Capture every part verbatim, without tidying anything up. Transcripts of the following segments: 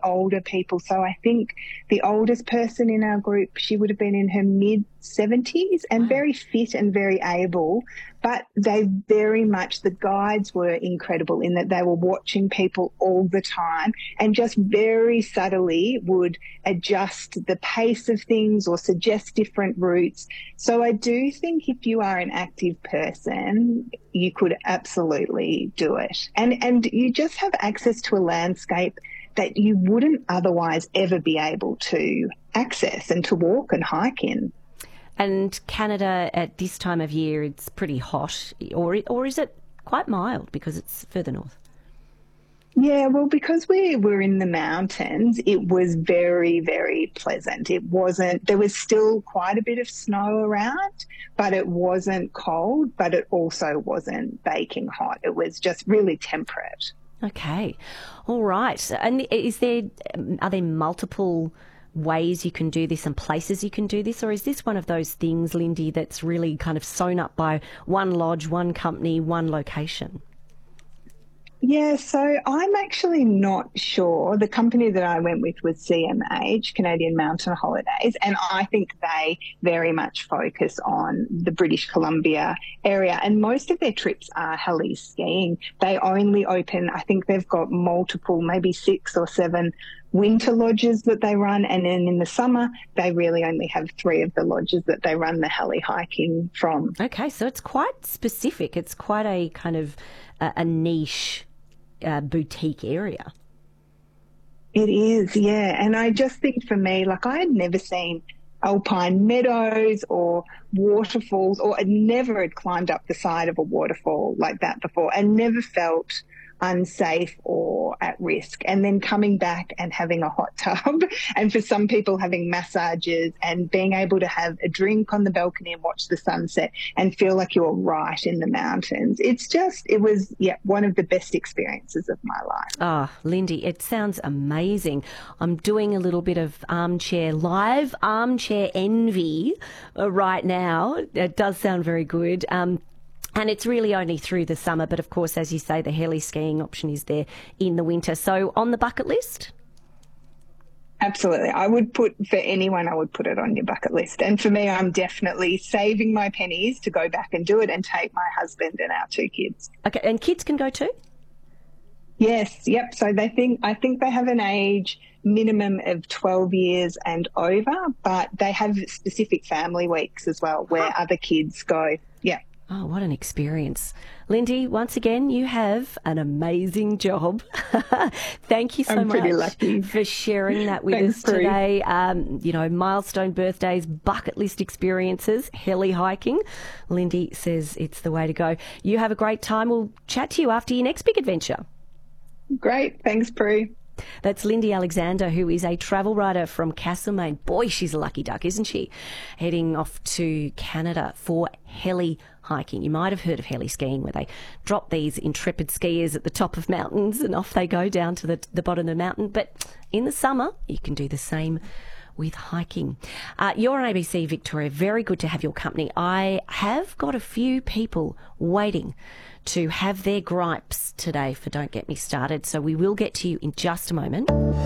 older people. So I think the oldest person in our group, she would have been in her mid seventies and Wow. very fit and very able, but they very much, the guides were incredible in that they were watching people all the time and just very subtly would adjust the pace of things or suggest different routes. So I do think if you are an active person, you could absolutely do it. And, and you just have access to a landscape that you wouldn't otherwise ever be able to access and to walk and hike in. And Canada at this time of year, it's pretty hot, or or is it quite mild because it's further north? Yeah, well, because we were in the mountains, it was very, very pleasant. It wasn't, there was still quite a bit of snow around, but it wasn't cold, but it also wasn't baking hot. It was just really temperate. Okay. All right. And is there, are there multiple ways you can do this and places you can do this, or is this one of those things, Lindy, that's really kind of sewn up by one lodge, one company, one location? Yeah, so I'm actually not sure. The company that I went with was C M H, Canadian Mountain Holidays, and I think they very much focus on the British Columbia area, and most of their trips are heli skiing. They only open, I think they've got multiple, maybe six or seven winter lodges that they run, and then in the summer they really only have three of the lodges that they run the heli hiking from. Okay, so it's quite specific. It's quite a kind of uh, a niche uh, boutique area. It is, yeah. And I just think for me, like I had never seen alpine meadows or waterfalls, or I never had climbed up the side of a waterfall like that before, and never felt unsafe or at risk. And then coming back and having a hot tub, and for some people having massages and being able to have a drink on the balcony and watch the sunset and feel like you're right in the mountains. It's just, it was, yeah, one of the best experiences of my life. Ah, oh, Lindy, it sounds amazing. I'm doing a little bit of armchair, live armchair envy uh, right now. It does sound very good. Um, And it's really only through the summer, but of course, as you say, the heli skiing option is there in the winter. So on the bucket list? Absolutely. I would put, for anyone, I would put it on your bucket list. And for me, I'm definitely saving my pennies to go back and do it and take my husband and our two kids. Okay, and kids can go too? Yes, yep. So they think, I think they have an age minimum of twelve years and over, but they have specific family weeks as well where huh. other kids go. Yeah. Oh, what an experience. Lindy, once again, you have an amazing job. Thank you so I'm pretty much lucky. for sharing that with Thanks, us today. Um, you know, milestone birthdays, bucket list experiences, heli hiking. Lindy says it's the way to go. You have a great time. We'll chat to you after your next big adventure. Great. Thanks, Prue. That's Lindy Alexander, who is a travel writer from Castlemaine. Boy, she's a lucky duck, isn't she? Heading off to Canada for heli hiking. You might have heard of heli skiing, where they drop these intrepid skiers at the top of mountains and off they go down to the, the bottom of the mountain. But in the summer, you can do the same with hiking. Uh, you're on A B C Victoria. Very good to have your company. I have got a few people waiting to have their gripes today for Don't Get Me Started, so we will get to you in just a moment.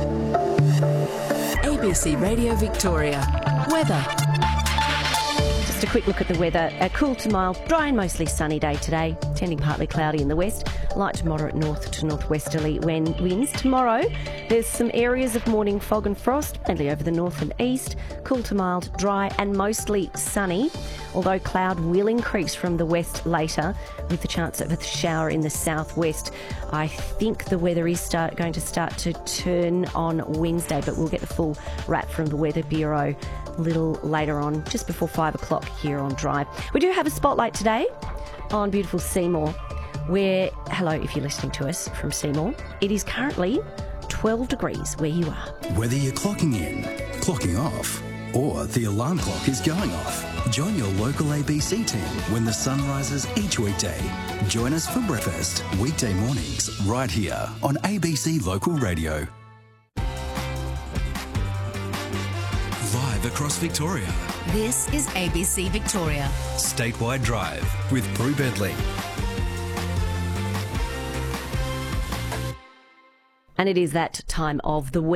A B C Radio Victoria. Weather. Just a quick look at the weather. A cool to mild, dry and mostly sunny day today, tending partly cloudy in the west, light to moderate north to northwesterly winds. Tomorrow, there's some areas of morning fog and frost, mainly over the north and east. Cool to mild, dry and mostly sunny, although cloud will increase from the west later with the chance of a shower in the southwest. I think the weather is start, going to start to turn on Wednesday, but we'll get the full wrap from the Weather Bureau a little later on, just before five o'clock here on Drive. We do have a spotlight today on beautiful Seymour, where, hello if you're listening to us from Seymour, it is currently twelve degrees where you are. Whether you're clocking in, clocking off, or the alarm clock is going off, join your local A B C team when the sun rises each weekday. Join us for breakfast, weekday mornings, right here on A B C Local Radio. Live across Victoria. This is A B C Victoria. Statewide Drive with Prue Bentley. And it is that time of the week.